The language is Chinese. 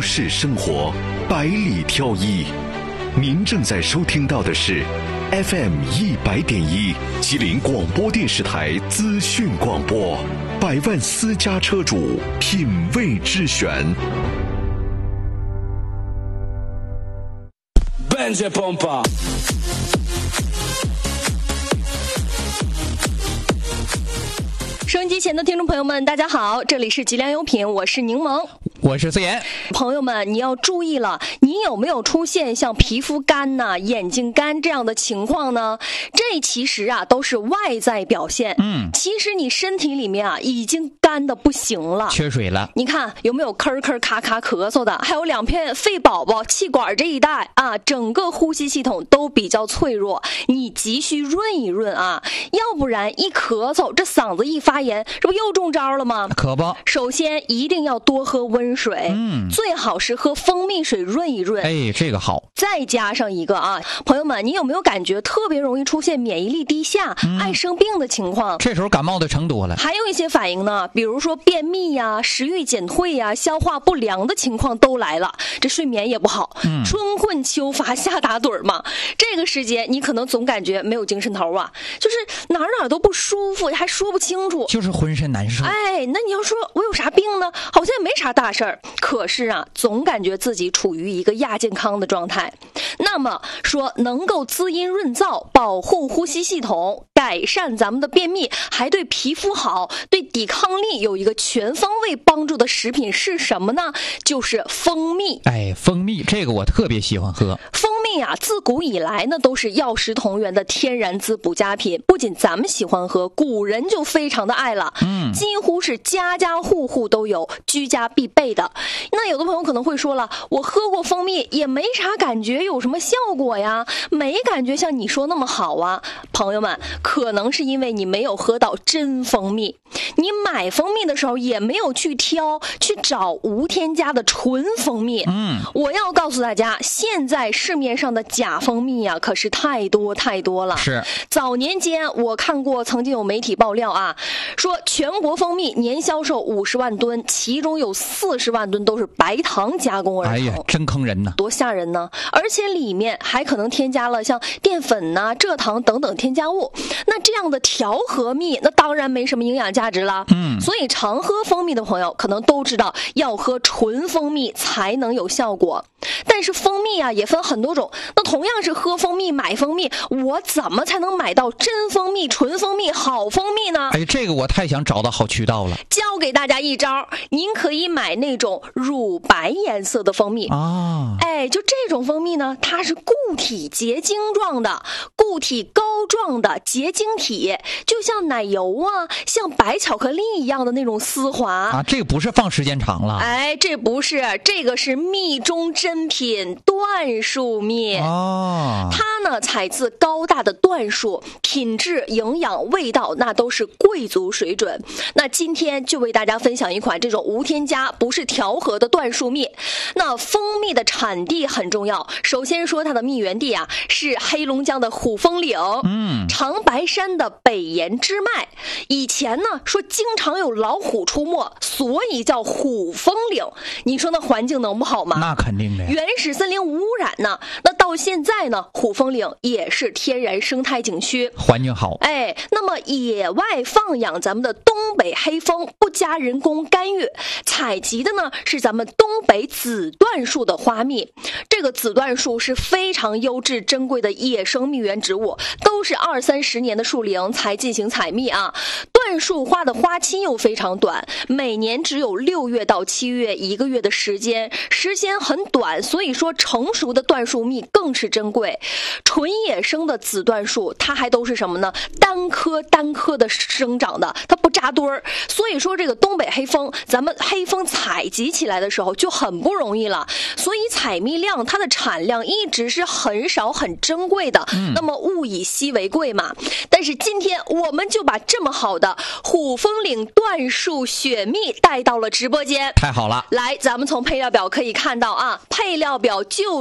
都市生活百里挑一。您正在收听到的是 FM100.1 吉林广播电视台资讯广播，百万私家车主品味之选。 收音机前的听众朋友们，大家好，这里是吉良优品，我是柠檬， 我是思妍。 朋友们，你要注意了，你有没有出现像皮肤干呐、眼睛干这样的情况呢？这其实啊都是外在表现。其实你身体里面啊已经干的不行了， 缺水了。 你看有没有咳咳咔咔咳嗽的，还有两片肺宝宝、气管这一带啊，整个呼吸系统都比较脆弱，你急需润一润啊，要不然一咳嗽，这嗓子一发炎，这不又中招了吗？ 可不。 首先一定要多喝温水，最好是喝蜂蜜水润一润。 哎，这个好。 再加上一个啊，朋友们，你有没有感觉特别容易出现免疫力低下、爱生病的情况？ 这时候感冒的成多了。 还有一些反应呢，比如说便秘呀、食欲减退呀、消化不良的情况都来了，这睡眠也不好，春困秋乏夏打盹嘛。这个时节你可能总感觉没有精神头啊，就是哪儿都不舒服，还说不清楚， 就是浑身难受。 哎，那你要说我有啥病呢？好像也没啥大事儿，可是啊，总感觉自己处于一个亚健康的状态。那么说，能够滋阴润燥、保护呼吸系统、改善咱们的便秘，还对皮肤好、对抵抗力有一个全方位帮助的食品是什么呢？就是蜂蜜。 哎，蜂蜜这个我特别喜欢喝。 蜂蜜啊，自古以来呢都是药食同源的天然滋补佳品，不仅咱们喜欢喝，古人就非常的爱了，几乎是家家户户都有，居家必备的。那有的朋友可能会说了，我喝过蜂蜜也没啥感觉，有什么效果呀？没感觉像你说那么好啊。朋友们，可能是因为你没有喝到真蜂蜜，你买蜂蜜的时候也没有去挑去找无添加的纯蜂蜜。我要告诉大家，现在市面上的假蜂蜜啊可是太多太多了。 是， 早年间我看过曾经有媒体爆料啊，说全国蜂蜜年销售50万吨，其中有40万吨都是白糖加工而成。 哎呀，真坑人呐， 多吓人呢！而且里面还可能添加了像淀粉呐、蔗糖等等添加物，那这样的调和蜜那当然没什么营养价值了。所以常喝蜂蜜的朋友可能都知道，要喝纯蜂蜜才能有效果。但是蜂蜜啊也分很多种，那同样是喝蜂蜜买蜂蜜，我怎么才能买到真蜂蜜、纯蜂蜜、好蜂蜜呢？ 哎，这个我太想找到好渠道了。 教给大家一招，您可以买那种乳白颜色的蜂蜜啊。哎，就这种蜂蜜呢，它是固体结晶状的，固体膏状的结晶体，就像奶油啊、像白巧克力一样的那种丝滑啊。这个不是放时间长了？ 哎，这不是，这个是蜜中珍品椴树蜜哦。它呢采自高大的椴树，品质、营养、味道那都是贵族水准。那今天就为大家分享一款这种无添加、不是调和的椴树蜜。那蜂蜜的产地很重要，首先说它的蜜源地啊是黑龙江的虎峰岭，长白山的北岩支脉。以前呢说经常有老虎出没，所以叫虎峰岭。你说那环境能不好吗？ 那肯定的。 原始森林无污染呢，那到现在呢，虎峰岭也是天然生态景区， 环境好。 哎，那么野外放养咱们的东北黑蜂，不加人工干预，采集的呢是咱们东北紫椴树的花蜜。这个紫椴树是非常优质珍贵的野生蜜源植物，都是20-30年的树龄才进行采蜜啊。椴树花的花期又非常短，每年只有6月到7月1个月的时间很短，所以说成熟的椴树蜜更是珍贵。纯野生的紫椴树它还都是什么呢？单棵的生长的，它不扎堆儿。所以说这个东北黑蜂，咱们黑蜂采集起来的时候就很不容易了，所以采蜜量它的产量一直是很少很珍贵的。那么物以稀为贵嘛。但是今天我们就把这么好的虎峰岭椴树雪蜜带到了直播间。 太好了， 来，咱们从配料表可以看到啊，配料表就